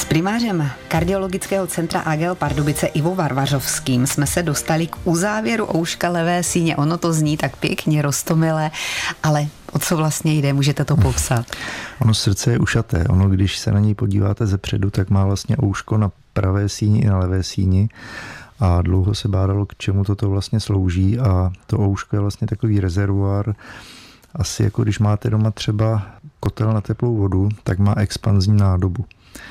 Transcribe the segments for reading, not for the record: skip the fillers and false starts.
primářem kardiologického centra AGL Pardubice Ivo Varvařovským jsme se dostali k uzávěru ouška levé síně. Ono to zní tak pěkně, roztomilé, ale o co vlastně jde? Můžete to popsat? Ono srdce je ušaté. Ono, když se na něj podíváte zepředu, tak má vlastně ouško na pravé síni i na levé síni. A dlouho se bádalo, k čemu toto vlastně slouží. A to ouško je vlastně takový rezervoár. Asi jako když máte doma třeba kotel na teplou vodu, tak má expanzní nádobu.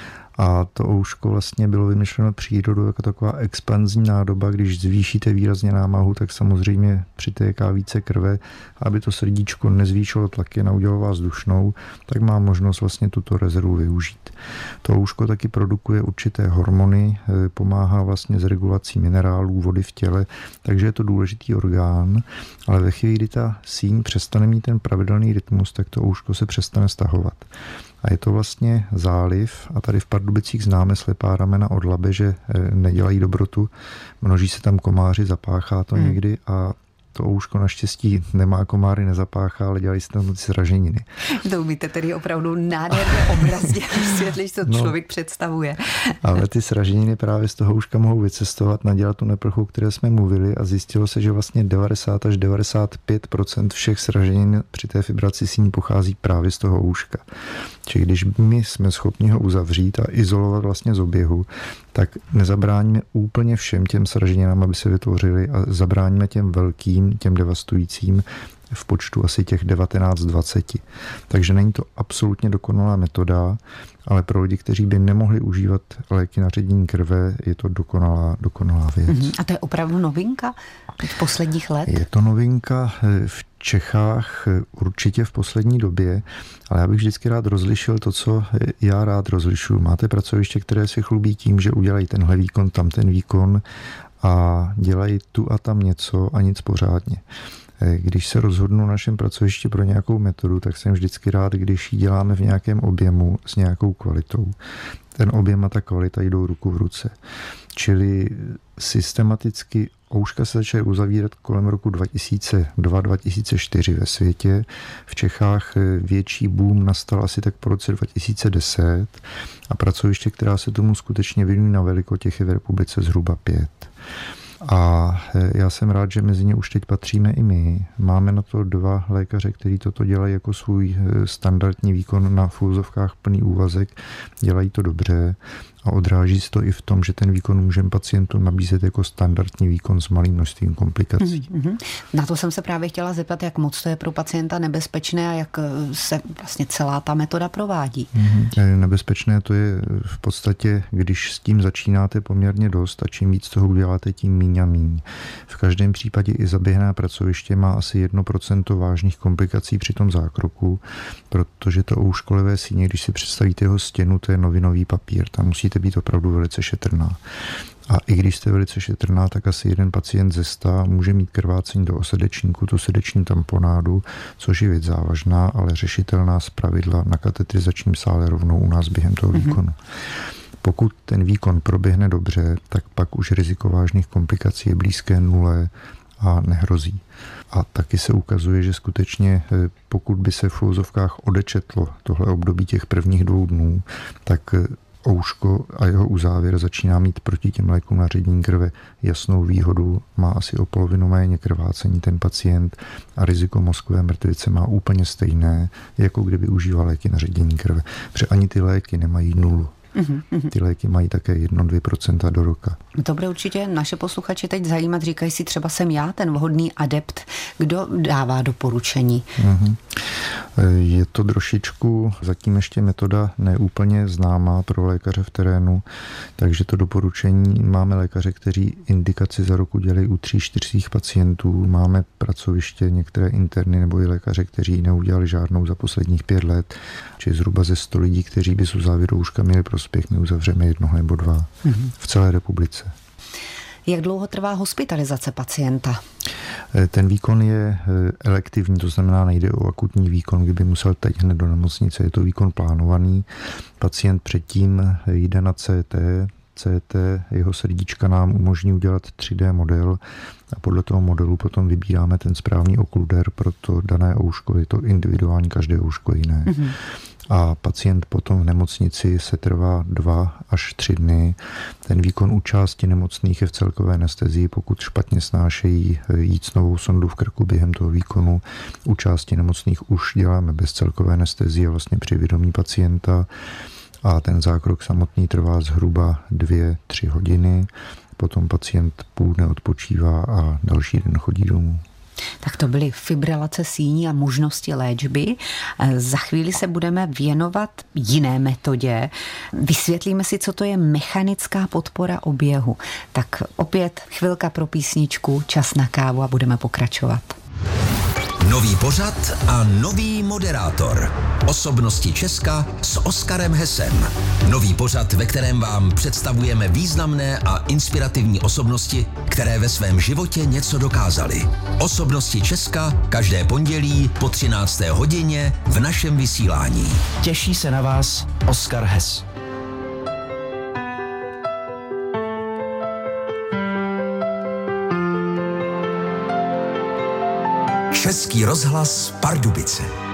A to ouško vlastně bylo vymyšleno přírodou jako taková expanzní nádoba. Když zvýšíte výrazně námahu, tak samozřejmě přitéká více krve. Aby to srdíčko nezvýšilo tlaky a neudělalo vás dušnou, tak má možnost vlastně tuto rezervu využít. To ouško taky produkuje určité hormony, pomáhá vlastně s regulací minerálů, vody v těle, takže je to důležitý orgán, ale ve chvíli, kdy ta síň přestane mít ten pravidelný rytmus, tak to ouško se přestane stahovat. A je to vlastně záliv a tady v Pardubicích známe slepá ramena od Labe, že nedělají dobrotu, množí se tam komáři, zapáchá to někdy a to ouško naštěstí nemá komáry, nezapáchá, ale dělají se tam ty sraženiny. To umíte tedy opravdu nádherně obrazně vysvětlit, co člověk představuje. Ale ty sraženiny právě z toho ouška mohou vycestovat, nadělat tu neprchu, o které jsme mluvili a zjistilo se, že vlastně 90 až 95% všech sraženin při té fibraci síní pochází právě z toho ouška. Čili když my jsme schopni ho uzavřít a izolovat vlastně z oběhu, tak nezabráníme úplně všem těm sraženinám, aby se vytvořily a zabráníme těm velkým, těm devastujícím v počtu asi těch 19-20. Takže není to absolutně dokonalá metoda, ale pro lidi, kteří by nemohli užívat léky na ředění krve, je to dokonalá věc. A to je opravdu novinka v posledních let? Je to novinka v Čechách určitě v poslední době, ale já bych vždycky rád rozlišil to, co já rád rozlišuju. Máte pracoviště, které si chlubí tím, že udělají tenhle výkon, tam ten výkon a dělají tu a tam něco a nic pořádně. Když se rozhodnu na našem pracovišti pro nějakou metodu, tak jsem vždycky rád, když ji děláme v nějakém objemu s nějakou kvalitou. Ten objem a ta kvalita jdou ruku v ruce. Čili systematicky ouška se začaly uzavírat kolem roku 2002-2004 ve světě. V Čechách větší boom nastal asi tak po roce 2010 a pracoviště, která se tomu skutečně věnují na veliko, těch je v republice zhruba 5. A já jsem rád, že mezi ně už teď patříme i my. Máme na to 2 lékaře, kteří toto dělají jako svůj standardní výkon na fulzovkách plný úvazek. Dělají to dobře a odráží se to i v tom, že ten výkon můžeme pacientům nabízet jako standardní výkon s malým množstvím komplikací. Na to jsem se právě chtěla zeptat, jak moc to je pro pacienta nebezpečné a jak se vlastně celá ta metoda provádí. Nebezpečné to je v podstatě, když s tím začínáte poměrně dost a čím víc toho uděláte, tím míň a míň. V každém případě i zaběhné pracoviště má asi 1% vážných komplikací při tom zákroku, protože to ouško levé síně, když si představíte jeho stěnu, to je novinový papír. Tam musíte být opravdu velice šetrná. A i když jste velice šetrná, tak asi jeden pacient ze 100 může mít krvácení do osrdečníku, tu srdeční tamponádu, což je věc závažná, ale řešitelná zpravidla na katetrizačním sále rovnou u nás během toho výkonu. Pokud ten výkon proběhne dobře, tak pak už riziko vážných komplikací je blízké 0 a nehrozí. A taky se ukazuje, že skutečně pokud by se v uvozovkách odečetlo tohle období těch prvních 2 dnů, tak ouško a jeho uzávěr začíná mít proti těm lékům na ředění krve jasnou výhodu, má asi o polovinu méně krvácení ten pacient a riziko mozkové mrtvice má úplně stejné, jako kdyby užíval léky na ředění krve. Protože ani ty léky nemají 0. Ty léky mají také 1-2% do roka. To bude určitě naše posluchače teď zajímat. Říkají si, třeba jsem já ten vhodný adept. Kdo dává doporučení? Je to trošičku zatím ještě metoda neúplně známá pro lékaře v terénu, takže to doporučení máme lékaře, kteří indikaci za roku dělají u 3-4 pacientů. Máme pracoviště, některé interny nebo i lékaře, kteří neudělali žádnou za posledních 5 let, či zhruba ze 100 lidí, kteří by z uzávěru ouška měli prospěch, my uzavřeme 1 nebo 2 v celé republice. Jak dlouho trvá hospitalizace pacienta? Ten výkon je elektivní, to znamená, nejde o akutní výkon, kdyby musel teď hned do nemocnice. Je to výkon plánovaný. Pacient předtím jde na CT, jeho srdíčka nám umožní udělat 3D model a podle toho modelu potom vybíráme ten správný okluder pro to dané ouško. Je to individuální, každé ouško jiné. a pacient potom v nemocnici se trvá 2 až 3 dny. Ten výkon u části nemocných je v celkové anestezii, pokud špatně snášejí jícnovou sondu v krku během toho výkonu. U části nemocných už děláme bez celkové anestezie vlastně při vědomí pacienta a ten zákrok samotný trvá zhruba 2-3 hodiny. Potom pacient půl dne odpočívá a další den chodí domů. Tak to byly fibrilace síní a možnosti léčby. Za chvíli se budeme věnovat jiné metodě. Vysvětlíme si, co to je mechanická podpora oběhu. Tak opět chvilka pro písničku, čas na kávu a budeme pokračovat. Nový pořad a nový moderátor. Osobnosti Česka s Oskarem Hessem. Nový pořad, ve kterém vám představujeme významné a inspirativní osobnosti, které ve svém životě něco dokázaly. Osobnosti Česka každé pondělí po 13. hodině v našem vysílání. Těší se na vás Oskar Hess. Český rozhlas Pardubice.